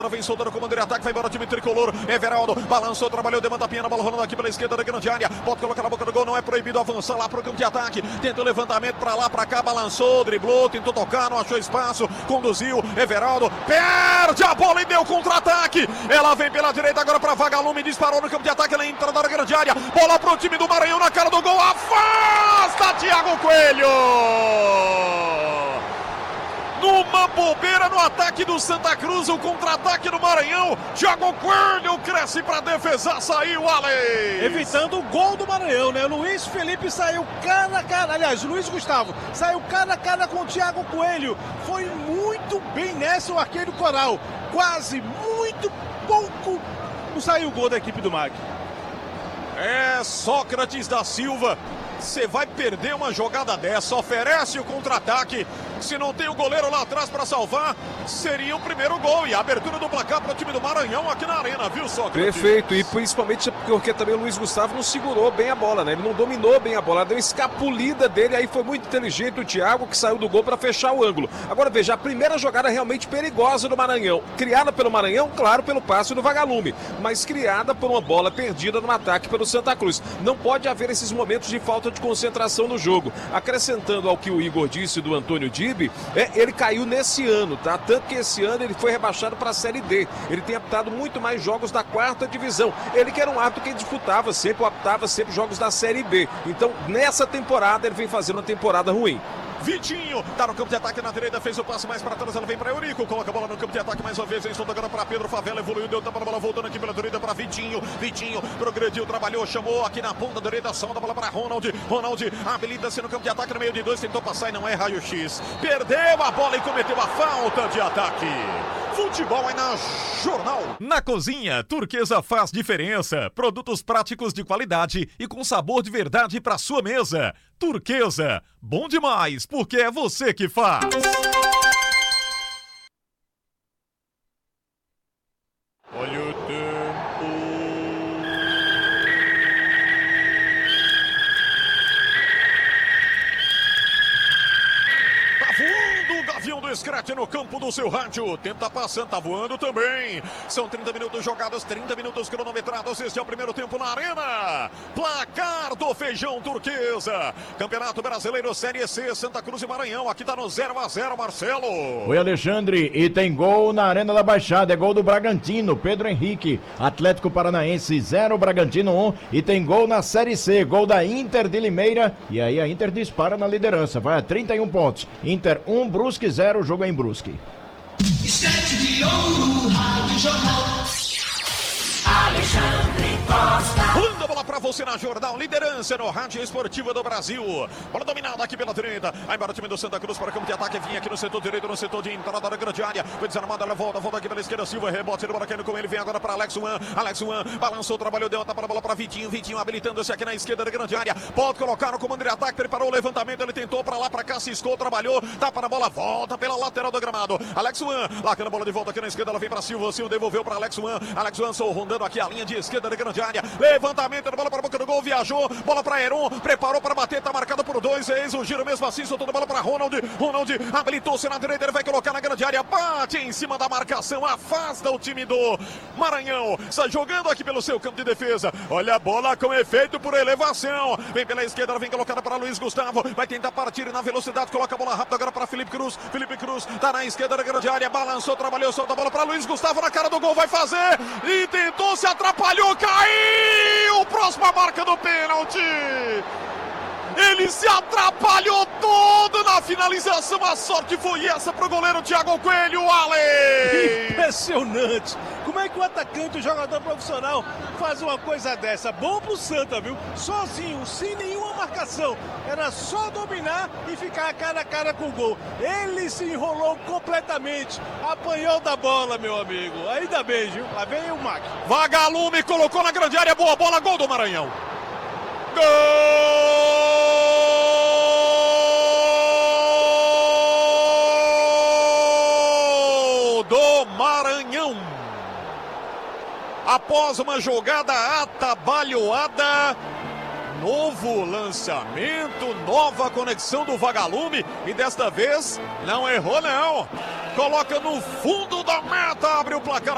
Vem soltando o comando de ataque, vai embora o time tricolor. Everaldo balançou, trabalhou, demanda a pena, bola rolando aqui pela esquerda da grande área. Pode colocar na boca do gol, não é proibido avançar lá pro campo de ataque. Tenta o levantamento pra lá, pra cá, balançou, driblou, tentou tocar, não achou espaço, conduziu. Everaldo perde a bola e deu contra-ataque. Ela vem pela direita agora pra Vagalume, disparou no campo de ataque, ela entra na grande área. Bola pro time do Maranhão na cara do gol, afasta Thiago Coelho. Numa bobeira no ataque do Santa Cruz, o contra-ataque do Maranhão. Thiago Coelho cresce para defesa, saiu, Alex. Evitando o gol do Maranhão, né? Luiz Felipe saiu cara a cara, aliás, Luiz Gustavo saiu cara a cara com o Thiago Coelho. Foi muito bem nessa o arqueiro Coral. Quase, muito pouco, não saiu o gol da equipe do MAC. É, Sócrates da Silva. Você vai perder uma jogada dessa, oferece o contra-ataque. Se não tem o goleiro lá atrás para salvar, seria o primeiro gol e a abertura do placar para o time do Maranhão aqui na arena, viu, Sócrates? Perfeito, e principalmente porque também o Luiz Gustavo não segurou bem a bola, né? Ele não dominou bem a bola, deu escapulida dele, aí foi muito inteligente o Thiago que saiu do gol para fechar o ângulo. Agora veja, a primeira jogada realmente perigosa do Maranhão, criada pelo Maranhão, claro, pelo passe do Vagalume, mas criada por uma bola perdida no ataque pelo Santa Cruz. Não pode haver esses momentos de falta de concentração no jogo. Acrescentando ao que o Igor disse do Antônio Dibi, ele caiu nesse ano, tá? Tanto que esse ano ele foi rebaixado para a Série D. Ele tem apitado muito mais jogos da 4ª divisão. Ele que era um árbitro que disputava sempre, apitava sempre jogos da Série B. Então, nessa temporada, ele vem fazendo uma temporada ruim. Vitinho, tá no campo de ataque na direita, fez o passe mais para trás, ela vem para Eurico, coloca a bola no campo de ataque mais uma vez, vem solta agora para Pedro Favela, evoluiu, deu tapa na bola, voltando aqui pela direita para Vitinho, progrediu, trabalhou, chamou aqui na ponta direita, solta a bola para Ronald habilita-se no campo de ataque no meio de dois, tentou passar e não é raio-x, perdeu a bola e cometeu a falta de ataque. Futebol é na Jornal. Na cozinha, Turquesa faz diferença. Produtos práticos de qualidade e com sabor de verdade para sua mesa. Turquesa, bom demais, porque é você que faz. Olha o tempo. Tá voando o Gavião do Scratch no campo do seu rádio. Tenta passando, tá voando também. São 30 minutos jogados, 30 minutos cronometrados. Este é o primeiro tempo na arena. Placar do Feijão Turquesa. Campeonato Brasileiro Série C, Santa Cruz e Maranhão. Aqui tá no 0-0, Marcelo. Oi, Alexandre. E tem gol na Arena da Baixada. É gol do Bragantino, Pedro Henrique. Atlético Paranaense 0, Bragantino 1. E tem gol na Série C. Gol da Inter de Limeira. E aí a Inter dispara na liderança. Vai a 31 pontos. Inter 1, Brusque 0. Jogo em Brusque. Estante de ouro, Rádio Jornal. Alexandre Costa. Manda a bola pra você na Jornal, liderança no Rádio Esportivo do Brasil. Bola dominada aqui pela direita. Aí embora o time do Santa Cruz para o campo de ataque. Vinha aqui no setor direito, no setor de entrada da grande área. Foi desarmada, ela volta aqui pela esquerda. Silva, rebote, ele bola caindo com ele. Vem agora para Alex Wan. Balançou, trabalhou, deu uma tapa na bola para Vitinho. Vitinho habilitando-se aqui na esquerda da grande área. Pode colocar no comando de ataque. Preparou o levantamento. Ele tentou para lá, para cá, ciscou, trabalhou. Tapa na bola, volta pela lateral do gramado. Alex Wan, largando a bola de volta aqui na esquerda. Ela vem para Silva. Silva devolveu para Alex Wan. Alex Wan só rondando aqui a linha de esquerda da grande área. Levantamento da bola para a boca do gol. Viajou, bola para Heron. Preparou para bater, tá marcado por 2. Eis o giro mesmo assim. Soltou a bola para Ronald habilitou-se na direita. Ele vai colocar na grande área. Bate em cima da marcação. Afasta o time do Maranhão. Está jogando aqui pelo seu campo de defesa. Olha a bola com efeito por elevação. Vem pela esquerda, ela vem colocada para Luiz Gustavo. Vai tentar partir na velocidade. Coloca a bola rápida agora para Felipe Cruz. Felipe Cruz tá na esquerda da grande área. Balançou, trabalhou, solta a bola para Luiz Gustavo na cara do gol. Vai fazer e tentou, se atrapalhou, caiu. Próxima marca do pênalti. Ele se atrapalhou todo na finalização. A sorte foi essa pro goleiro Thiago Coelho, Ale. Impressionante. Como é que o atacante, o jogador profissional, faz uma coisa dessa? Bom pro Santa, viu? Sozinho, sem nenhuma marcação. Era só dominar e ficar cara a cara com o gol. Ele se enrolou completamente. Apanhou da bola, meu amigo. Ainda bem, viu? Lá vem o Mac. Vagalume colocou na grande área. Boa bola, gol do Maranhão. Gol do Maranhão. Após uma jogada atabalhoada, novo lançamento, nova conexão do Vagalume e desta vez não errou não. Coloca no fundo da meta, abre o placar